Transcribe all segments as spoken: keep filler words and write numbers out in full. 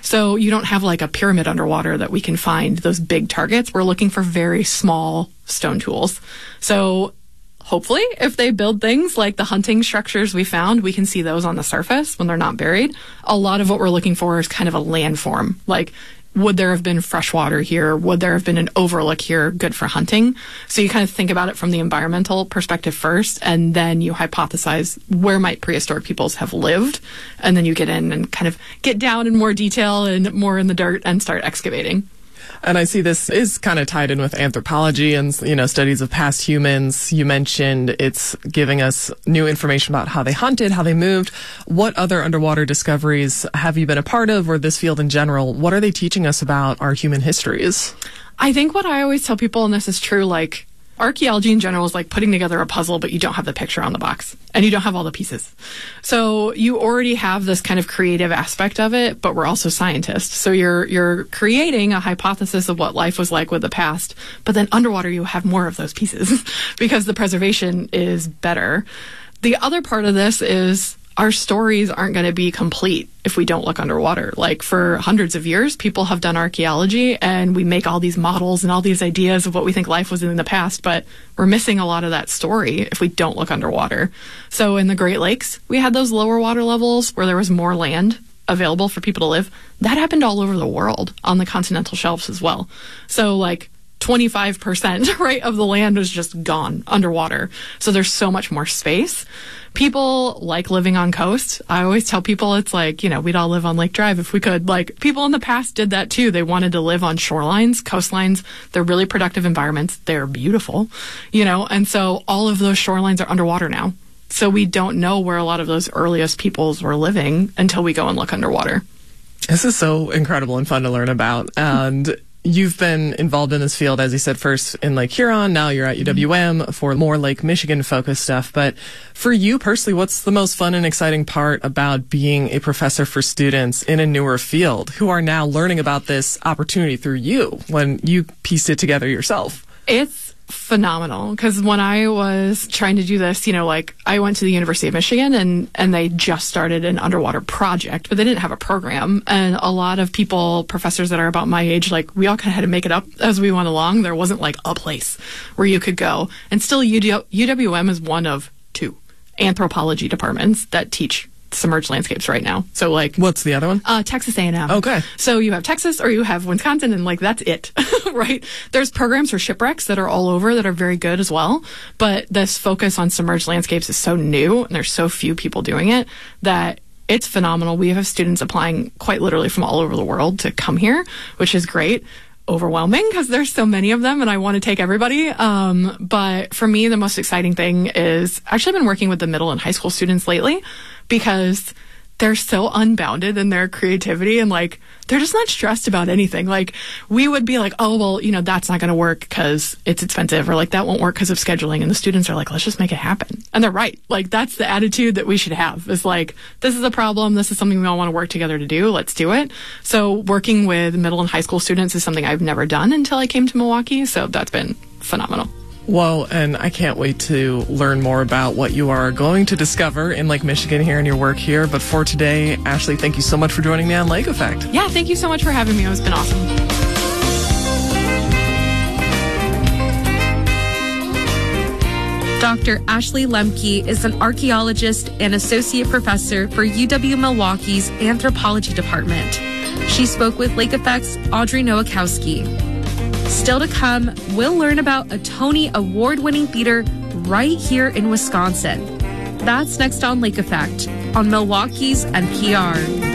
So you don't have like a pyramid underwater that we can find those big targets. We're looking for very small stone tools. So hopefully, if they build things like the hunting structures we found, we can see those on the surface when they're not buried. A lot of what we're looking for is kind of a landform. Like, would there have been fresh water here? Would there have been an overlook here good for hunting? So you kind of think about it from the environmental perspective first, and then you hypothesize where might prehistoric peoples have lived. And then you get in and kind of get down in more detail and more in the dirt and start excavating. And I see this is kind of tied in with anthropology and, you know, studies of past humans. You mentioned it's giving us new information about how they hunted, how they moved. What other underwater discoveries have you been a part of, or this field in general? What are they teaching us about our human histories? I think what I always tell people, and this is true, like, archaeology in general is like putting together a puzzle, but you don't have the picture on the box and you don't have all the pieces. So you already have this kind of creative aspect of it, but we're also scientists. So you're, you're creating a hypothesis of what life was like with the past, but then underwater you have more of those pieces because the preservation is better. The other part of this is our stories aren't going to be complete if we don't look underwater. Like, for hundreds of years, people have done archaeology and we make all these models and all these ideas of what we think life was in the past, but we're missing a lot of that story if we don't look underwater. So in the Great Lakes, we had those lower water levels where there was more land available for people to live. That happened all over the world on the continental shelves as well. So like twenty-five percent, right, of the land was just gone underwater. So there's so much more space. People like living on coast. I always tell people it's like, you know, we'd all live on Lake Drive if we could. Like, people in the past did that too. They wanted to live on shorelines, coastlines. They're really productive environments. They're beautiful, you know, and so all of those shorelines are underwater now. So we don't know where a lot of those earliest peoples were living until we go and look underwater. This is so incredible and fun to learn about. And you've been involved in this field, as you said, first in Lake Huron. Now you're at U W M for more Lake Michigan-focused stuff. But for you personally, what's the most fun and exciting part about being a professor for students in a newer field who are now learning about this opportunity through you when you pieced it together yourself? It's phenomenal, because when I was trying to do this, you know, like, I went to the University of Michigan and and they just started an underwater project, but they didn't have a program. And a lot of people, professors that are about my age, like, we all kind of had to make it up as we went along. There wasn't like a place where you could go. And still U W M is one of two anthropology departments that teach submerged landscapes right now. So like, what's the other one? Uh, Texas A and M. Okay. So you have Texas or you have Wisconsin, and like, that's it, right? There's programs for shipwrecks that are all over that are very good as well. But this focus on submerged landscapes is so new and there's so few people doing it that it's phenomenal. We have students applying quite literally from all over the world to come here, which is great. Overwhelming because there's so many of them and I want to take everybody. Um, but for me, the most exciting thing is actually I've been working with the middle and high school students lately, because they're so unbounded in their creativity and like, they're just not stressed about anything. Like, we would be like, oh, well, you know, that's not going to work because it's expensive, or like, that won't work because of scheduling. And the students are like, let's just make it happen. And they're right. Like, that's the attitude that we should have, is like, this is a problem. This is something we all want to work together to do. Let's do it. So working with middle and high school students is something I've never done until I came to Milwaukee. So that's been phenomenal. Well, and I can't wait to learn more about what you are going to discover in Lake Michigan here and your work here. But for today, Ashley, thank you so much for joining me on Lake Effect. Yeah, thank you so much for having me. It's been awesome. Doctor Ashley Lemke is an archaeologist and associate professor for U W-Milwaukee's Anthropology Department. She spoke with Lake Effect's Audrey Nowakowski. Still to come, we'll learn about a Tony Award-winning theater right here in Wisconsin. That's next on Lake Effect on Milwaukee's N P R.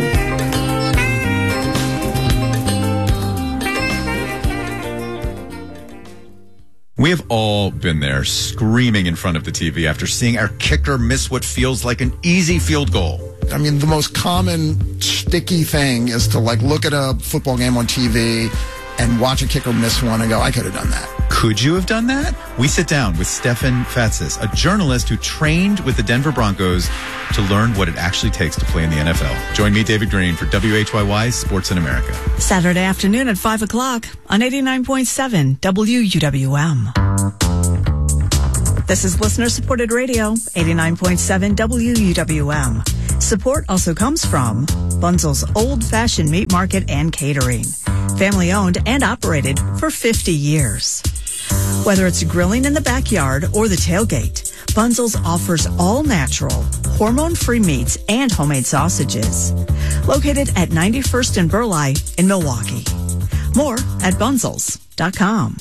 We have all been there, screaming in front of the T V after seeing our kicker miss what feels like an easy field goal. I mean, the most common sticky thing is to like look at a football game on T V and watch a kicker miss one and go, I could have done that. Could you have done that? We sit down with Stefan Fatsis, a journalist who trained with the Denver Broncos to learn what it actually takes to play in the N F L. Join me, David Green, for W H Y Y's Sports in America. Saturday afternoon at five o'clock on eighty-nine point seven W U W M. This is listener-supported radio, eighty-nine point seven W U W M. Support also comes from Bunzel's old-fashioned meat market and catering. Family owned and operated for fifty years. Whether it's grilling in the backyard or the tailgate, Bunzel's offers all natural, hormone-free meats and homemade sausages. Located at ninety-first and Burleigh in Milwaukee. More at bunzels dot com.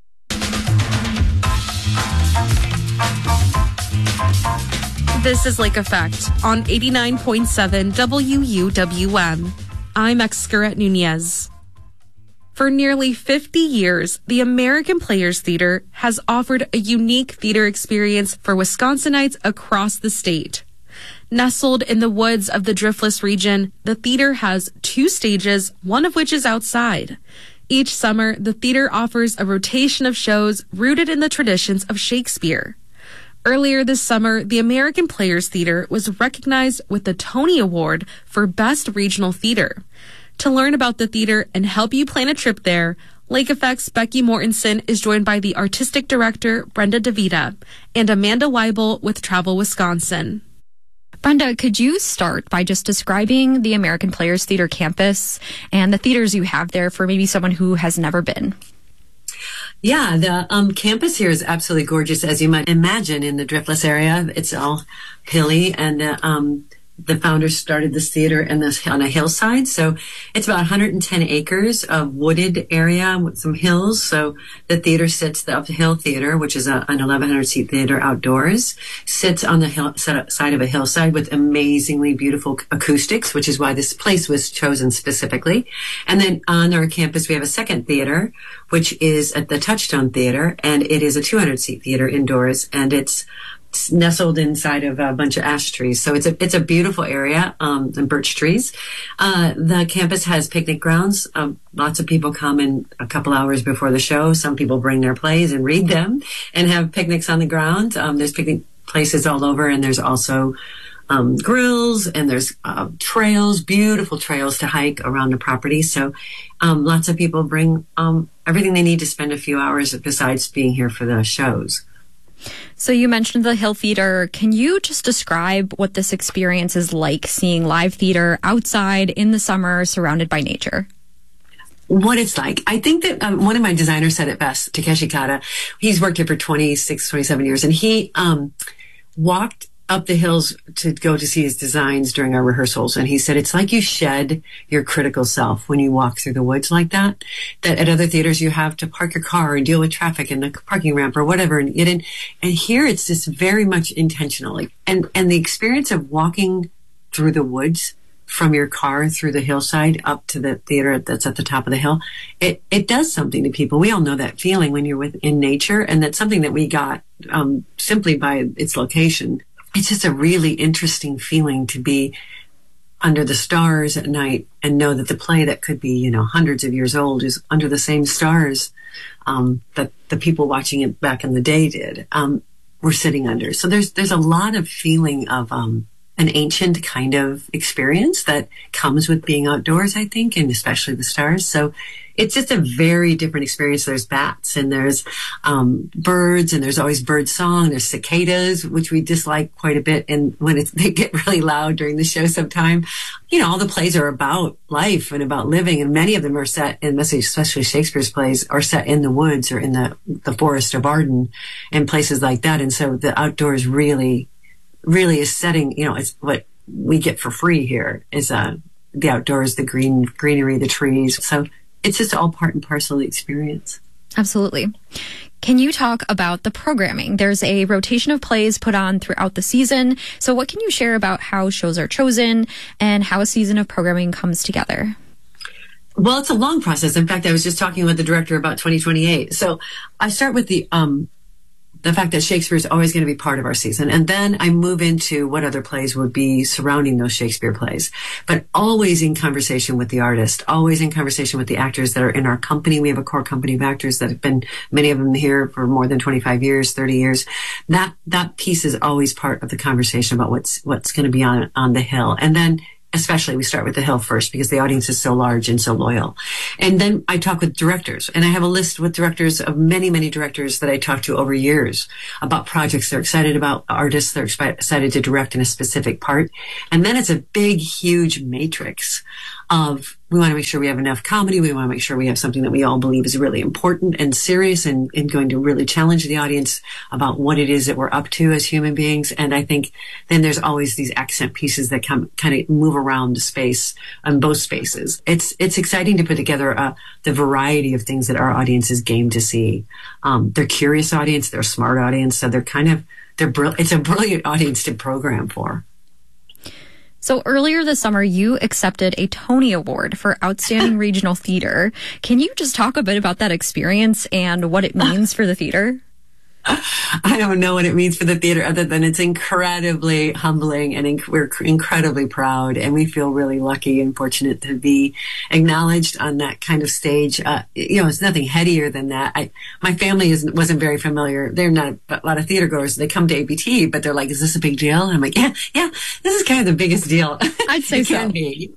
This is Lake Effect on eighty-nine point seven W U W M. I'm Xcaret Nunez. For nearly fifty years, the American Players Theater has offered a unique theater experience for Wisconsinites across the state. Nestled in the woods of the Driftless region, the theater has two stages, one of which is outside. Each summer, the theater offers a rotation of shows rooted in the traditions of Shakespeare. Earlier this summer, the American Players Theater was recognized with the Tony Award for Best Regional Theater. To learn about the theater and help you plan a trip there, Lake Effect's Becky Mortensen is joined by the artistic director, Brenda DeVita, and Amanda Weibel with Travel Wisconsin. Brenda, could you start by just describing the American Players Theater campus and the theaters you have there for maybe someone who has never been? Yeah, the um, campus here is absolutely gorgeous, as you might imagine, in the Driftless area. It's all hilly, and uh, um, the founders started this theater in this, on a hillside. So it's about one hundred ten acres of wooded area with some hills. So the theater sits, the Uphill Theater, which is a, an eleven hundred seat theater outdoors, sits on the hill, side of a hillside with amazingly beautiful acoustics, which is why this place was chosen specifically. And then on our campus, we have a second theater, which is at the Touchstone Theater, and it is a two hundred seat theater indoors, and it's nestled inside of a bunch of ash trees. So it's a it's a beautiful area, um, and birch trees. Uh, the campus has picnic grounds. Um, lots of people come in a couple hours before the show. Some people bring their plays and read them and have picnics on the ground. Um, there's picnic places all over, and there's also um, grills, and there's uh, trails, beautiful trails to hike around the property. So um, lots of people bring um, everything they need to spend a few hours besides being here for the shows. So you mentioned the Hill Theater. Can you just describe what this experience is like, seeing live theater outside in the summer surrounded by nature? What it's like. I think that um, one of my designers said it best, Takeshi Kata. He's worked here for twenty-six, twenty-seven years, and he um, walked up the hills to go to see his designs during our rehearsals. And he said, it's like you shed your critical self when you walk through the woods like that, that at other theaters you have to park your car and deal with traffic in the parking ramp or whatever and get in. And here it's just very much intentionally. And, and the experience of walking through the woods from your car through the hillside up to the theater that's at the top of the hill, it, it does something to people. We all know that feeling when you're within nature, and that's something that we got um, simply by its location. It's just a really interesting feeling to be under the stars at night and know that the play that could be, you know, hundreds of years old is under the same stars um, that the people watching it back in the day did. Um, were sitting under. So there's there's a lot of feeling of um, an ancient kind of experience that comes with being outdoors, I think, and especially the stars. So it's just a very different experience. There's bats and there's um, birds, and there's always bird song. There's cicadas, which we dislike quite a bit. And when it's, they get really loud during the show sometime, you know, all the plays are about life and about living. And many of them are set in, especially Shakespeare's plays, are set in the woods or in the, the forest of Arden and places like that. And so the outdoors really, really is setting, you know, it's what we get for free here is uh, the outdoors, the green, greenery, the trees. So it's just all part and parcel of the experience. Absolutely. Can you talk about the programming? There's a rotation of plays put on throughout the season. So what can you share about how shows are chosen and how a season of programming comes together? Well, it's a long process. In fact, I was just talking with the director about twenty twenty-eight. So I start with the um, the fact that Shakespeare is always going to be part of our season. And then I move into what other plays would be surrounding those Shakespeare plays, but always in conversation with the artist, always in conversation with the actors that are in our company. We have a core company of actors that have been, many of them here for more than twenty-five years, thirty years. That, that piece is always part of the conversation about what's, what's going to be on, on the hill. And then especially we start with the Hill first because the audience is so large and so loyal. And then I talk with directors, and I have a list with directors of many, many directors that I talked to over years about projects they're excited about, artists they're excited to direct in a specific part. And then it's a big, huge matrix of, we want to make sure we have enough comedy. We want to make sure we have something that we all believe is really important and serious and, and going to really challenge the audience about what it is that we're up to as human beings. And I think then there's always these accent pieces that come kind of move around the space on both spaces. It's, it's exciting to put together uh, the variety of things that our audience is game to see. Um, they're curious audience. They're a smart audience. So they're kind of, they're brill- it's a brilliant audience to program for. So earlier this summer, you accepted a Tony Award for Outstanding Regional Theater. Can you just talk a bit about that experience and what it means for the theater? I don't know what it means for the theater other than it's incredibly humbling, and inc- we're incredibly proud, and we feel really lucky and fortunate to be acknowledged on that kind of stage. Uh, you know, it's nothing headier than that. I, my family isn't, wasn't very familiar. They're not a lot of theater goers. They come to A B T, but they're like, is this a big deal? And I'm like, yeah, yeah, this is kind of the biggest deal. I'd say it so. Can be.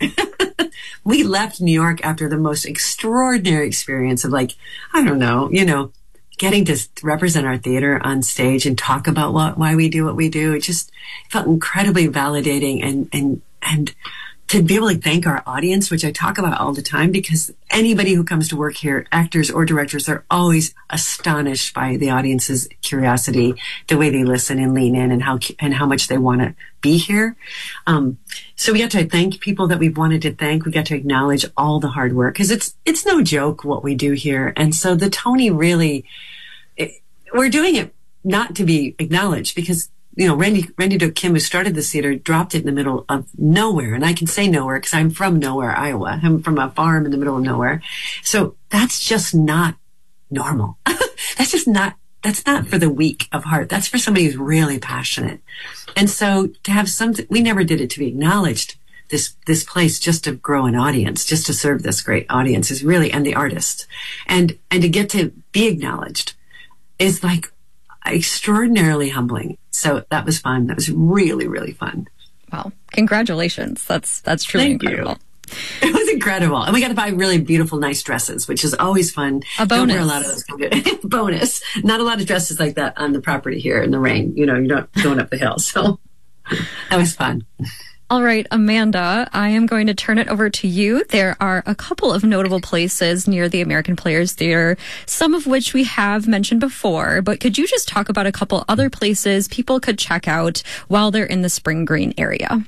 We left New York after the most extraordinary experience of like, I don't know, you know, getting to represent our theater on stage and talk about what, why we do what we do. It just felt incredibly validating, and, and, and to be able to thank our audience, which I talk about all the time, because anybody who comes to work here, actors or directors, are always astonished by the audience's curiosity, the way they listen and lean in, and how, and how much they want to be here. Um, so we got to thank people that we've wanted to thank. We got to acknowledge all the hard work, because it's, it's no joke what we do here. And so the Tony really, it, we're doing it not to be acknowledged, because, you know, Randy, Randy Do Kim, who started this theater, dropped it in the middle of nowhere. And I can say nowhere because I'm from nowhere, Iowa. I'm from a farm in the middle of nowhere. So that's just not normal. That's just not, that's not for the weak of heart. That's for somebody who's really passionate. And so to have something, we never did it to be acknowledged. This, this place just to grow an audience, just to serve this great audience is really, and the artist. And, and to get to be acknowledged is like extraordinarily humbling. So that was fun. That was really, really fun. Wow. Congratulations. That's, that's truly Thank incredible. You. It was incredible. And we got to buy really beautiful, nice dresses, which is always fun. A bonus. Don't wear a lot of those. Bonus. Not a lot of dresses like that on the property here in the rain. You know, you're not going up the hill. So that was fun. All right, Amanda, I am going to turn it over to you. There are a couple of notable places near the American Players Theater, some of which we have mentioned before, but could you just talk about a couple other places people could check out while they're in the Spring Green area?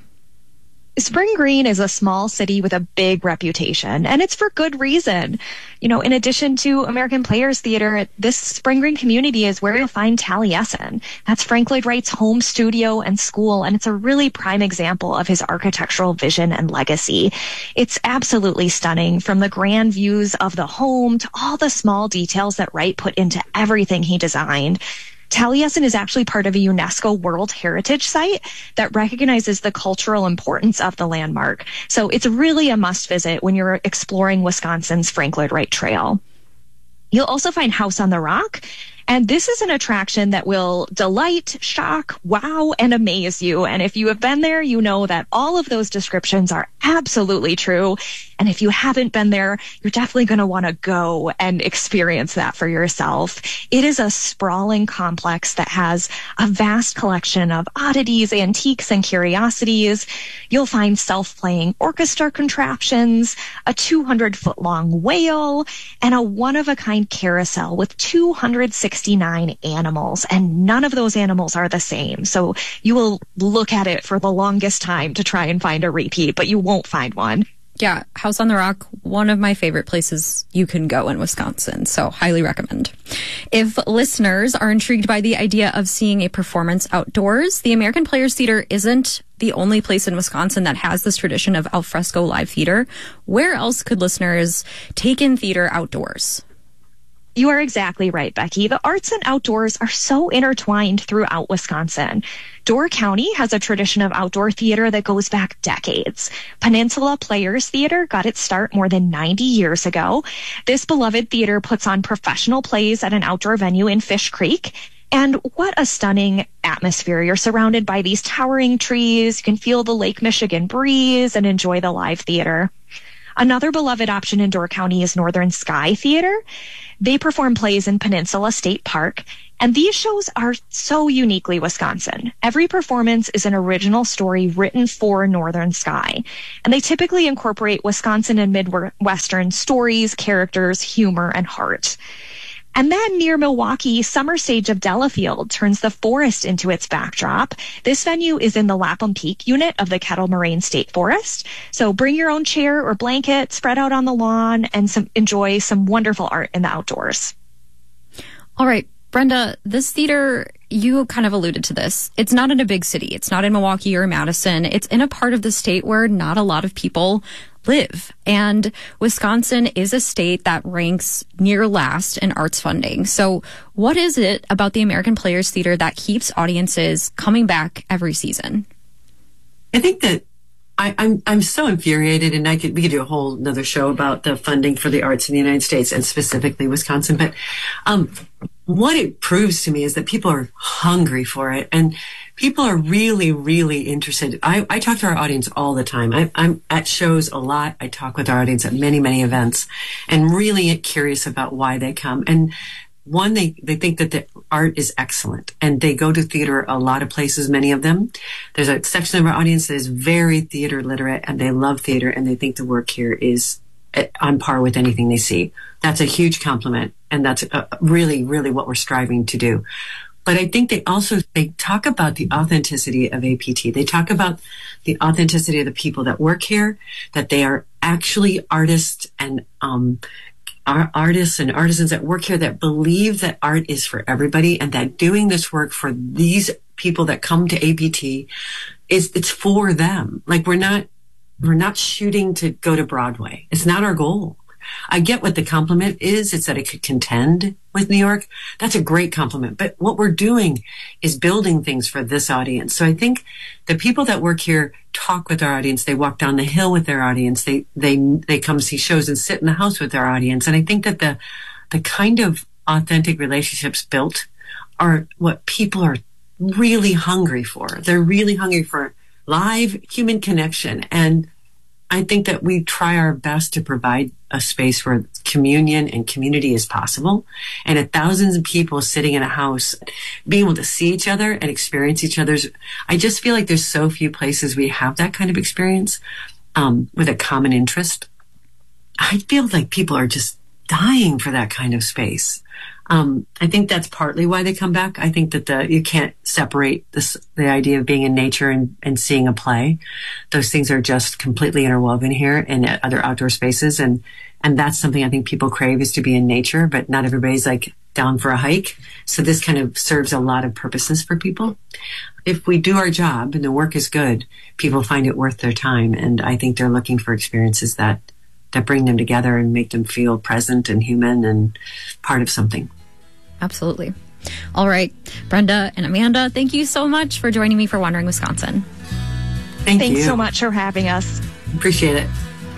Spring Green is a small city with a big reputation, and it's for good reason. You know, in addition to American Players Theater, this Spring Green community is where you'll find Taliesin. That's Frank Lloyd Wright's home studio and school, and it's a really prime example of his architectural vision and legacy. It's absolutely stunning, from the grand views of the home to all the small details that Wright put into everything he designed. Taliesin is actually part of a UNESCO World Heritage Site that recognizes the cultural importance of the landmark. So it's really a must visit when you're exploring Wisconsin's Frank Lloyd Wright Trail. You'll also find House on the Rock. And this is an attraction that will delight, shock, wow, and amaze you. And if you have been there, you know that all of those descriptions are absolutely true. And if you haven't been there, you're definitely going to want to go and experience that for yourself. It is a sprawling complex that has a vast collection of oddities, antiques, and curiosities. You'll find self-playing orchestra contraptions, a two hundred foot long whale, and a one-of-a-kind carousel with two hundred sixty-nine animals, and none of those animals are the same. So you will look at it for the longest time to try and find a repeat, but you won't find one. Yeah, House on the Rock, one of my favorite places you can go in Wisconsin, so highly recommend. If listeners are intrigued by the idea of seeing a performance outdoors, the American Players Theater isn't the only place in Wisconsin that has this tradition of alfresco live theater. Where else could listeners take in theater outdoors? You are exactly right, Becky. The arts and outdoors are so intertwined throughout Wisconsin. Door County has a tradition of outdoor theater that goes back decades. Peninsula Players Theater got its start more than ninety years ago. This beloved theater puts on professional plays at an outdoor venue in Fish Creek. And what a stunning atmosphere. You're surrounded by these towering trees. You can feel the Lake Michigan breeze and enjoy the live theater. Another beloved option in Door County is Northern Sky Theater. They perform plays in Peninsula State Park, and these shows are so uniquely Wisconsin. Every performance is an original story written for Northern Sky, and they typically incorporate Wisconsin and Midwestern stories, characters, humor, and heart. And then near Milwaukee, Summer Stage of Delafield turns the forest into its backdrop. This venue is in the Lapham Peak unit of the Kettle Moraine State Forest. So bring your own chair or blanket, spread out on the lawn, and some, enjoy some wonderful art in the outdoors. All right, Brenda, this theater, you kind of alluded to this. It's not in a big city. It's not in Milwaukee or Madison. It's in a part of the state where not a lot of people live. And Wisconsin is a state that ranks near last in arts funding. So what is it about the American Players Theater that keeps audiences coming back every season? I think that I, I'm I'm so infuriated, and I could we could do a whole another show about the funding for the arts in the United States and specifically Wisconsin. But um, what it proves to me is that people are hungry for it, and people are really, really interested. I, I talk to our audience all the time. I, I'm at shows a lot. I talk with our audience at many, many events, and really curious about why they come. And one, they, they think that the art is excellent, and they go to theater a lot of places, many of them. There's a section of our audience that is very theater literate, and they love theater, and they think the work here is on par with anything they see. That's a huge compliment, and that's uh, really, really what we're striving to do. But I think they also, they talk about the authenticity of A P T. They talk about the authenticity of the people that work here, that they are actually artists and, um, are artists and artisans that work here that believe that art is for everybody, and that doing this work for these people that come to A P T is, it's for them. Like we're not, we're not shooting to go to Broadway. It's not our goal. I get what the compliment is. It's that it could contend with New York. That's a great compliment. But what we're doing is building things for this audience. So I think the people that work here talk with our audience. They walk down the hill with their audience. They, they, they come see shows and sit in the house with their audience. And I think that the, the kind of authentic relationships built are what people are really hungry for. They're really hungry for live human connection. And I think that we try our best to provide a space where communion and community is possible. And at thousands of people sitting in a house, being able to see each other and experience each other's, I just feel like there's so few places we have that kind of experience um, with a common interest. I feel like people are just dying for that kind of space. Um, I think that's partly why they come back. I think that the, you can't separate this, the idea of being in nature and, and seeing a play. Those things are just completely interwoven here and at other outdoor spaces. And, and that's something I think people crave, is to be in nature, but not everybody's like down for a hike. So this kind of serves a lot of purposes for people. If we do our job and the work is good, people find it worth their time. And I think they're looking for experiences that that bring them together and make them feel present and human and part of something. Absolutely. All right, Brenda and Amanda, thank you so much for joining me for Wandering Wisconsin. Thank Thanks you. so much for having us. Appreciate it.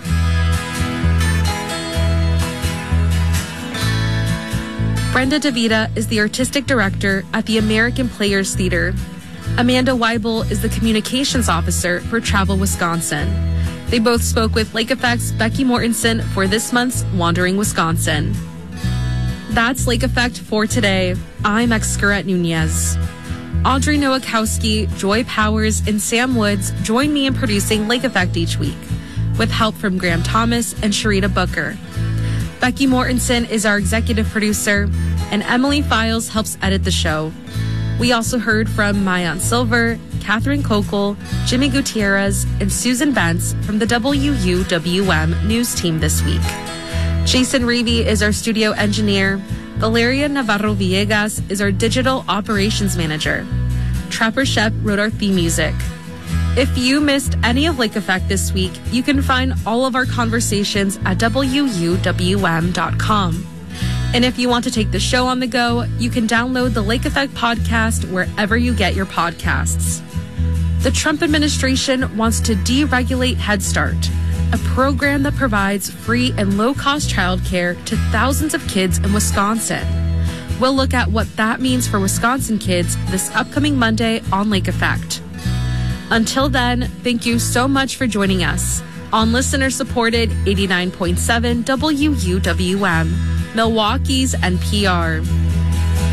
Brenda DeVita is the artistic director at the American Players Theater. Amanda Weibel is the communications officer for Travel Wisconsin. They both spoke with Lake Effect's Becky Mortensen for this month's Wandering Wisconsin. That's Lake Effect for today. I'm Excurret Nunez. Audrey Nowakowski, Joy Powers, and Sam Woods join me in producing Lake Effect each week, with help from Graham Thomas and Sharita Booker. Becky Mortensen is our executive producer, and Emily Files helps edit the show. We also heard from Mayan Silver, Catherine Kokel, Jimmy Gutierrez, and Susan Bentz from the W U W M news team this week. Jason Reavy is our studio engineer. Valeria Navarro Villegas is our digital operations manager. Trapper Shep wrote our theme music. If you missed any of Lake Effect this week, you can find all of our conversations at W U W M dot com. And if you want to take the show on the go, you can download the Lake Effect podcast wherever you get your podcasts. The Trump administration wants to deregulate Head Start, a program that provides free and low-cost childcare to thousands of kids in Wisconsin. We'll look at what that means for Wisconsin kids this upcoming Monday on Lake Effect. Until then, thank you so much for joining us on listener-supported eighty-nine point seven W U W M, Milwaukee's N P R.